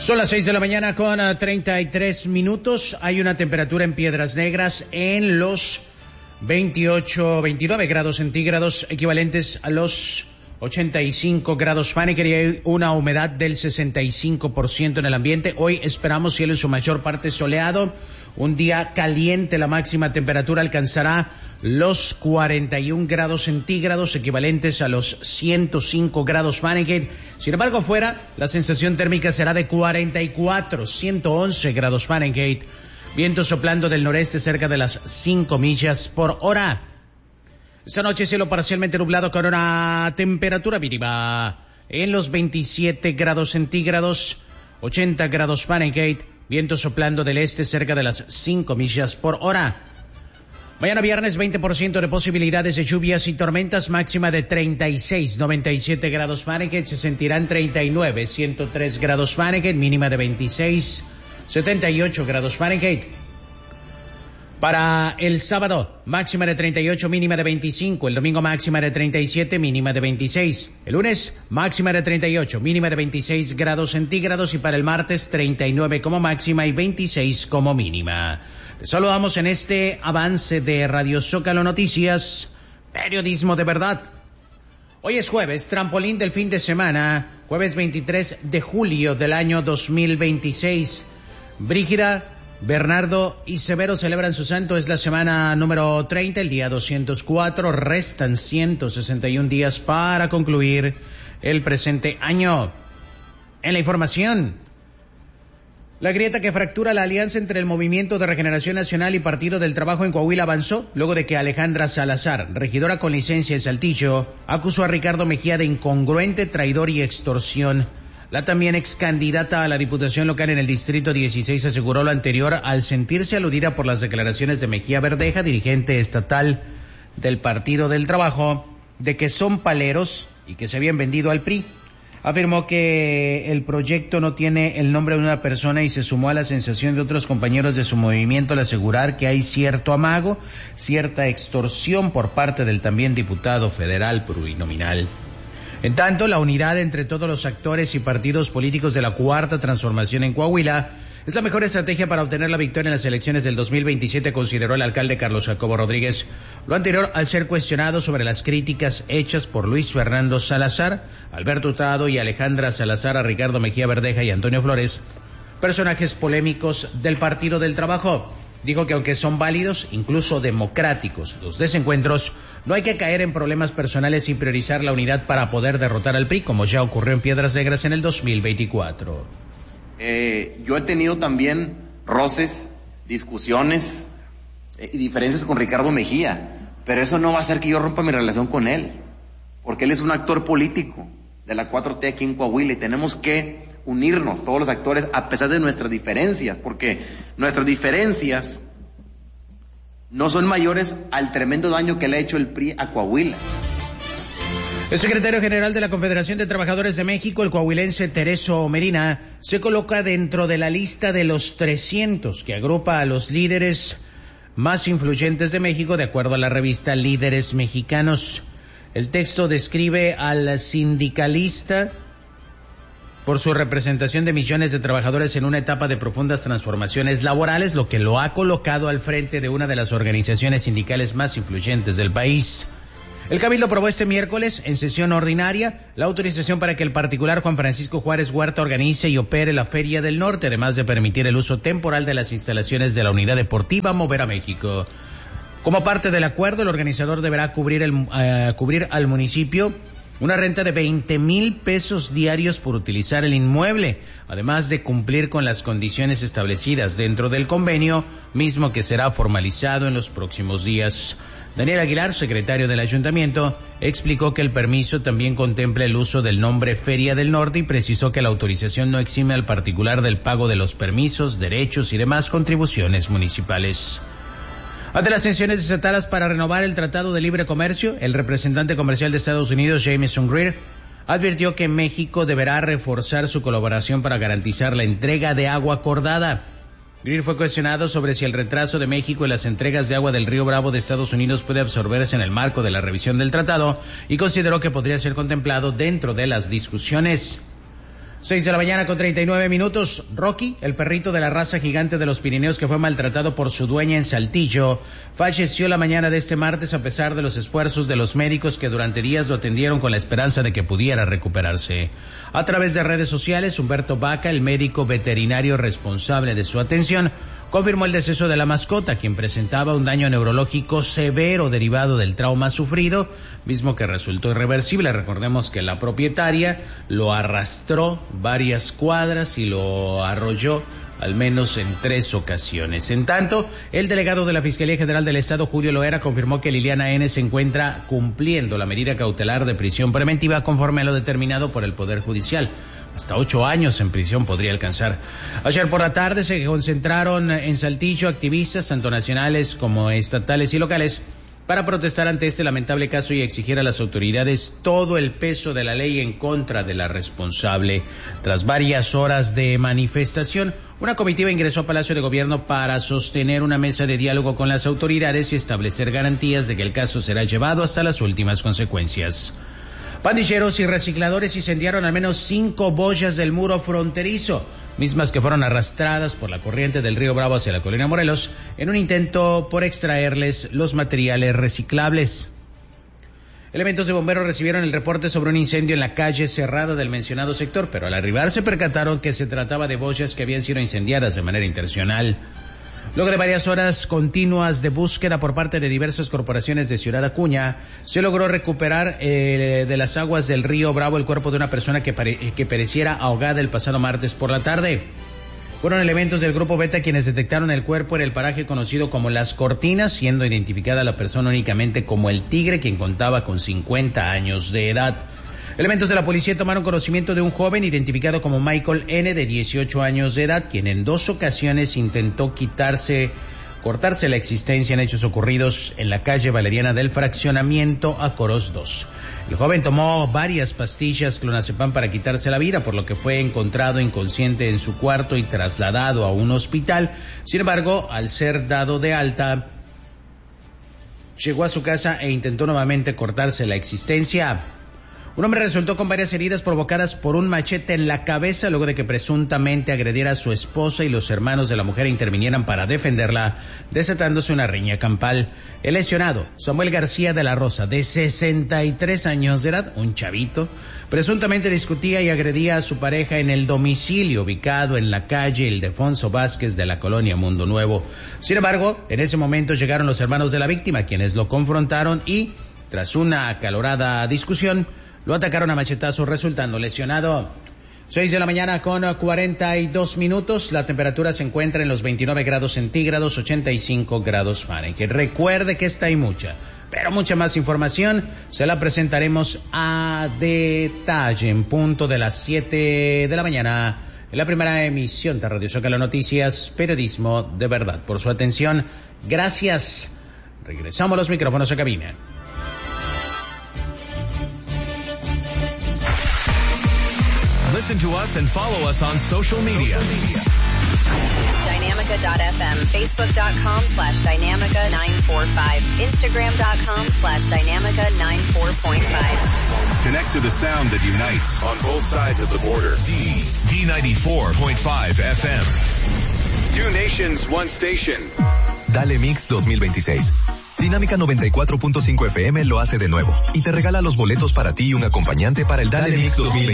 Son las 6 de la mañana con 33 minutos. Hay una temperatura en Piedras Negras en los 29 grados centígrados, equivalentes a los 85 grados Fahrenheit, y hay una humedad del 65% en el ambiente. Hoy esperamos cielo en su mayor parte soleado, un día caliente. La máxima temperatura alcanzará los 41 grados centígrados, equivalentes a los 105 grados Fahrenheit. Sin embargo, afuera, la sensación térmica será de 111 grados Fahrenheit. Viento soplando del noreste cerca de las 5 millas por hora. Esta noche cielo parcialmente nublado con una temperatura mínima en los 27 grados centígrados, 80 grados Fahrenheit. Viento soplando del este cerca de las 5 millas por hora. Mañana viernes 20% de posibilidades de lluvias y tormentas, máxima de 36, 97 grados Fahrenheit, se sentirán 39, 103 grados Fahrenheit, mínima de 26, 78 grados Fahrenheit. Para el sábado, máxima de 38, mínima de 25. El domingo, máxima de 37, mínima de 26. El lunes, máxima de 38, mínima de 26 grados centígrados. Y para el martes, 39 como máxima y 26 como mínima. Les saludamos en este avance de Radio Zócalo Noticias, periodismo de verdad. Hoy es jueves, trampolín del fin de semana, jueves 23 de julio del año 2026. Brígida, Bernardo y Severo celebran su santo. Es la semana número 30, el día 204. Restan 161 días para concluir el presente año. En la información, la grieta que fractura la alianza entre el Movimiento de Regeneración Nacional y Partido del Trabajo en Coahuila avanzó luego de que Alejandra Salazar, regidora con licencia en Saltillo, acusó a Ricardo Mejía de incongruente, traidor y extorsión. La también ex candidata a la Diputación Local en el Distrito 16 aseguró lo anterior al sentirse aludida por las declaraciones de Mejía Verdeja, dirigente estatal del Partido del Trabajo, de que son paleros y que se habían vendido al PRI. Afirmó que el proyecto no tiene el nombre de una persona y se sumó a la sensación de otros compañeros de su movimiento al asegurar que hay cierto amago, cierta extorsión por parte del también diputado federal plurinominal. En tanto, la unidad entre todos los actores y partidos políticos de la Cuarta Transformación en Coahuila es la mejor estrategia para obtener la victoria en las elecciones del 2027, consideró el alcalde Carlos Jacobo Rodríguez. Lo anterior al ser cuestionado sobre las críticas hechas por Luis Fernando Salazar, Alberto Hurtado y Alejandra Salazar a Ricardo Mejía Verdeja y Antonio Flores, personajes polémicos del Partido del Trabajo. Dijo que aunque son válidos, incluso democráticos, los desencuentros, no hay que caer en problemas personales y priorizar la unidad para poder derrotar al PRI, como ya ocurrió en Piedras Negras en el 2024. Yo he tenido también roces, discusiones y diferencias con Ricardo Mejía, pero eso no va a hacer que yo rompa mi relación con él, porque él es un actor político de la 4T aquí en Coahuila y tenemos que unirnos todos los actores a pesar de nuestras diferencias, porque nuestras diferencias no son mayores al tremendo daño que le ha hecho el PRI a Coahuila. El secretario general de la Confederación de Trabajadores de México, el coahuilense Tereso Medina, se coloca dentro de la lista de los 300 que agrupa a los líderes más influyentes de México, de acuerdo a la revista Líderes Mexicanos. El texto describe al sindicalista por su representación de millones de trabajadores en una etapa de profundas transformaciones laborales, lo que lo ha colocado al frente de una de las organizaciones sindicales más influyentes del país. El Cabildo aprobó este miércoles, en sesión ordinaria, la autorización para que el particular Juan Francisco Juárez Huerta organice y opere la Feria del Norte, además de permitir el uso temporal de las instalaciones de la Unidad Deportiva Mover a México. Como parte del acuerdo, el organizador deberá cubrir al municipio una renta de 20,000 pesos diarios por utilizar el inmueble, además de cumplir con las condiciones establecidas dentro del convenio, mismo que será formalizado en los próximos días. Daniel Aguilar, secretario del ayuntamiento, explicó que el permiso también contempla el uso del nombre Feria del Norte y precisó que la autorización no exime al particular del pago de los permisos, derechos y demás contribuciones municipales. Ante las tensiones desatadas para renovar el Tratado de Libre Comercio, el representante comercial de Estados Unidos, Jameson Greer, advirtió que México deberá reforzar su colaboración para garantizar la entrega de agua acordada. Greer fue cuestionado sobre si el retraso de México en las entregas de agua del Río Bravo de Estados Unidos puede absorberse en el marco de la revisión del tratado y consideró que podría ser contemplado dentro de las discusiones. 6:39 a.m. Rocky, el perrito de la raza gigante de los Pirineos que fue maltratado por su dueña en Saltillo, falleció la mañana de este martes a pesar de los esfuerzos de los médicos que durante días lo atendieron con la esperanza de que pudiera recuperarse. A través de redes sociales, Humberto Vaca, el médico veterinario responsable de su atención, confirmó el deceso de la mascota, quien presentaba un daño neurológico severo derivado del trauma sufrido, mismo que resultó irreversible. Recordemos que la propietaria lo arrastró varias cuadras y lo arrolló al menos en 3 ocasiones. En tanto, el delegado de la Fiscalía General del Estado, Julio Loera, confirmó que Liliana N. se encuentra cumpliendo la medida cautelar de prisión preventiva conforme a lo determinado por el Poder Judicial. Hasta 8 años en prisión podría alcanzar. Ayer por la tarde se concentraron en Saltillo activistas, tanto nacionales como estatales y locales, para protestar ante este lamentable caso y exigir a las autoridades todo el peso de la ley en contra de la responsable. Tras varias horas de manifestación, una comitiva ingresó a Palacio de Gobierno para sostener una mesa de diálogo con las autoridades y establecer garantías de que el caso será llevado hasta las últimas consecuencias. Pandilleros y recicladores incendiaron al menos 5 boyas del muro fronterizo, mismas que fueron arrastradas por la corriente del río Bravo hacia la Colonia Morelos, en un intento por extraerles los materiales reciclables. Elementos de bomberos recibieron el reporte sobre un incendio en la calle cerrada del mencionado sector, pero al arribar se percataron que se trataba de boyas que habían sido incendiadas de manera intencional. Luego de varias horas continuas de búsqueda por parte de diversas corporaciones de Ciudad Acuña, se logró recuperar de las aguas del río Bravo el cuerpo de una persona que pereciera ahogada el pasado martes por la tarde. Fueron elementos del Grupo Beta quienes detectaron el cuerpo en el paraje conocido como Las Cortinas, siendo identificada la persona únicamente como el Tigre, quien contaba con 50 años de edad. Elementos de la policía tomaron conocimiento de un joven identificado como Michael N., de 18 años de edad, quien en 2 ocasiones intentó cortarse la existencia en hechos ocurridos en la calle Valeriana del Fraccionamiento a Coros 2. El joven tomó varias pastillas clonazepam para quitarse la vida, por lo que fue encontrado inconsciente en su cuarto y trasladado a un hospital. Sin embargo, al ser dado de alta, llegó a su casa e intentó nuevamente cortarse la existencia. Un hombre resultó con varias heridas provocadas por un machete en la cabeza luego de que presuntamente agrediera a su esposa y los hermanos de la mujer intervinieran para defenderla, desatándose una riña campal. El lesionado, Samuel García de la Rosa, de 63 años de edad, un chavito, presuntamente discutía y agredía a su pareja en el domicilio ubicado en la calle Ildefonso Vázquez de la colonia Mundo Nuevo. Sin embargo, en ese momento llegaron los hermanos de la víctima, quienes lo confrontaron y, tras una acalorada discusión, lo atacaron a machetazos, resultando lesionado. 6:42 a.m. La temperatura se encuentra en los 29 grados centígrados, 85 grados Fahrenheit. Recuerde que esta y mucha, pero mucha más información se la presentaremos a detalle en punto de las 7 de la mañana en la primera emisión de Radio Zócalo Noticias, periodismo de verdad. Por su atención, gracias. Regresamos los micrófonos a cabina. Listen to us and follow us on social media. Dynamica.fm, Facebook.com/Dynamica945, Instagram.com/Dynamica94.5. Connect to the sound that unites on both sides of the border. D94.5 FM. 2 nations, 1 station. Dale Mix 2026. Dinámica 94.5 FM lo hace de nuevo y te regala los boletos para ti y un acompañante para el Dale Mix 2026.